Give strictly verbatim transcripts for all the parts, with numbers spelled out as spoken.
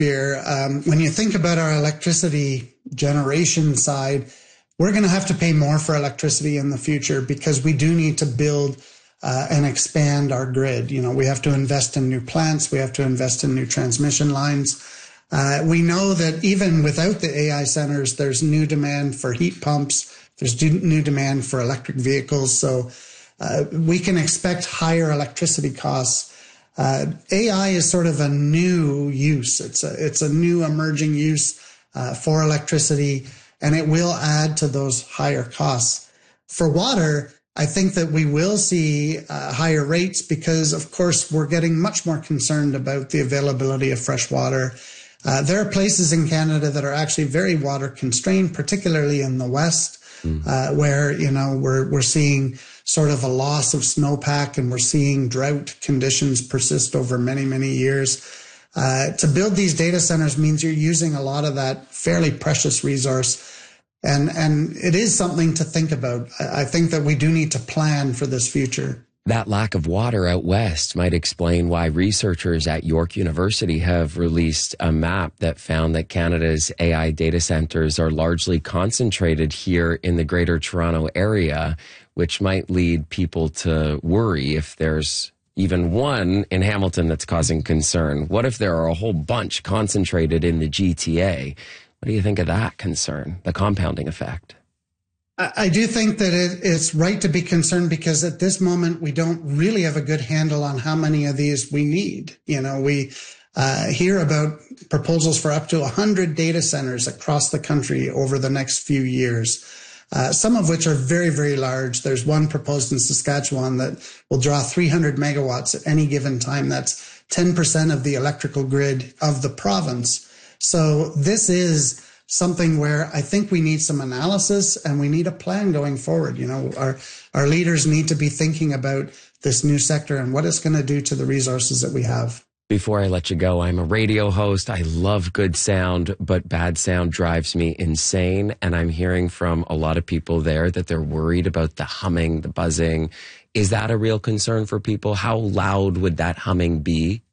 here. Um, when you think about our electricity generation side, we're going to have to pay more for electricity in the future because we do need to build uh, and expand our grid. You know, we have to invest in new plants. We have to invest in new transmission lines. Uh, we know that even without the A I centers, there's new demand for heat pumps. There's new demand for electric vehicles. So uh, we can expect higher electricity costs. Uh, A I is sort of a new use. It's a, it's a new emerging use uh, for electricity, and it will add to those higher costs. For water, I think that we will see uh, higher rates because, of course, we're getting much more concerned about the availability of fresh water. Uh, there are places in Canada that are actually very water constrained, particularly in the West, mm. uh, where, you know, we're, we're seeing sort of a loss of snowpack and we're seeing drought conditions persist over many, many years. Uh, to build these data centers means you're using a lot of that fairly precious resource. And, and it is something to think about. I, I think that we do need to plan for this future. That lack of water out west might explain why researchers at York University have released a map that found that Canada's A I data centers are largely concentrated here in the Greater Toronto area, which might lead people to worry if there's even one in Hamilton that's causing concern. What if there are a whole bunch concentrated in the G T A? What do you think of that concern, the compounding effect? I do think that it, it's right to be concerned because at this moment, we don't really have a good handle on how many of these we need. You know, we uh, hear about proposals for up to one hundred data centers across the country over the next few years, uh, some of which are very, very large. There's one proposed in Saskatchewan that will draw three hundred megawatts at any given time. That's ten percent of the electrical grid of the province. So this is something where I think we need some analysis and we need a plan going forward. You know, our, our leaders need to be thinking about this new sector and what it's going to do to the resources that we have. Before I let you go, I'm a radio host. I love good sound, but bad sound drives me insane. And I'm hearing from a lot of people there that they're worried about the humming, the buzzing. Is that a real concern for people? How loud would that humming be?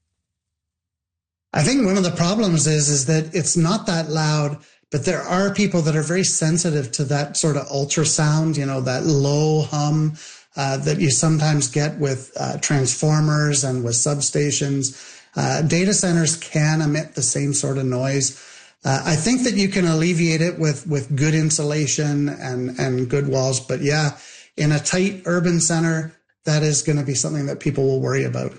I think one of the problems is, is that it's not that loud, but there are people that are very sensitive to that sort of ultrasound, you know, that low hum uh, that you sometimes get with uh, transformers and with substations. Uh, data centers can emit the same sort of noise. Uh, I think that you can alleviate it with, with good insulation and, and good walls. But yeah, in a tight urban center, that is going to be something that people will worry about.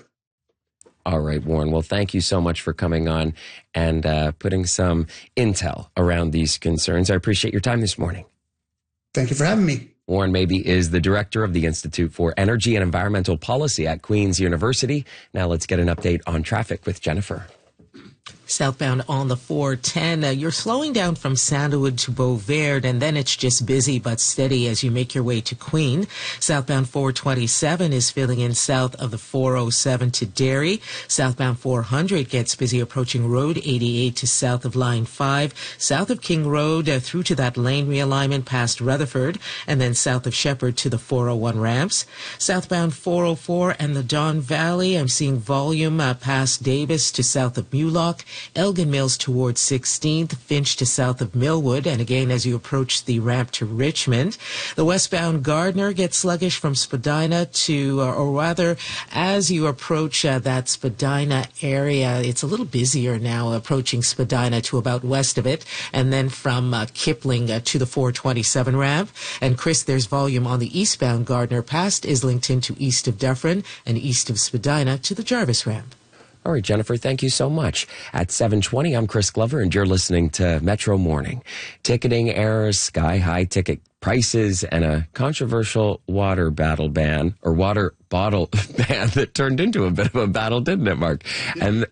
All right, Warren. Well, thank you so much for coming on and uh, putting some intel around these concerns. I appreciate your time this morning. Thank you for having me. Warren Mabey is the director of the Institute for Energy and Environmental Policy at Queen's University. Now let's get an update on traffic with Jennifer. Southbound on the four ten, uh, you're slowing down from Sandalwood to Beauverde, and then it's just busy but steady as you make your way to Queen. Southbound four twenty-seven is filling in south of the four oh seven to Derry. Southbound four hundred gets busy approaching Road eighty-eight to south of Line five, south of King Road uh, through to that lane realignment past Rutherford, and then south of Shepherd to the four oh one ramps. Southbound four oh four and the Don Valley, I'm seeing volume uh, past Davis to south of Mulock, Elgin Mills towards sixteenth, Finch to south of Millwood, and again as you approach the ramp to Richmond. The westbound Gardner gets sluggish from Spadina to, uh, or rather, as you approach uh, that Spadina area, it's a little busier now approaching Spadina to about west of it, and then from uh, Kipling uh, to the four twenty-seven ramp. And Chris, there's volume on the eastbound Gardner past Islington to east of Dufferin and east of Spadina to the Jarvis ramp. All right, Jennifer, thank you so much. At seven twenty, I'm Chris Glover, and you're listening to Metro Morning. Ticketing errors, sky-high ticket prices, and a controversial water battle ban, or water bottle ban that turned into a bit of a battle, didn't it, Mark? Yeah. And,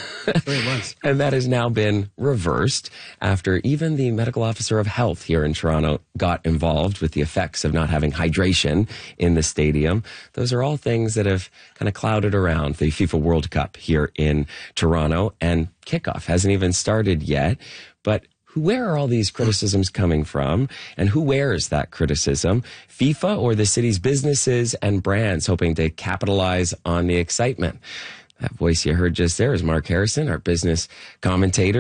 it was. and that has now been reversed after even the medical officer of health here in Toronto got involved with the effects of not having hydration in the stadium. Those are all things that have kind of clouded around the FIFA World Cup here in Toronto, and kickoff hasn't even started yet. But where are all these criticisms coming from, and who wears that criticism? FIFA or the city's businesses and brands hoping to capitalize on the excitement? That voice you heard just there is Mark Harrison, our business commentator.